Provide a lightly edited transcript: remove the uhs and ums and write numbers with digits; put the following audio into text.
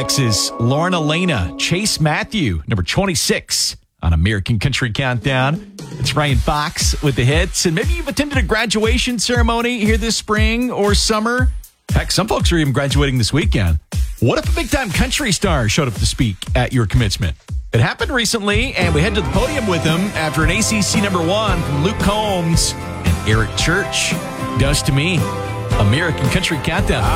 Texas, Lauren Elena, Chase Matthew, number 26 on American Country Countdown. It's Ryan Fox with the hits. And maybe you've attended a graduation ceremony here this spring or summer. Heck, some folks are even graduating this weekend. What if a big-time country star showed up to speak at your commencement? It happened recently, and we head to the podium with him after an ACC #1 from Luke Combs and Eric Church. Does to me. American Country Countdown.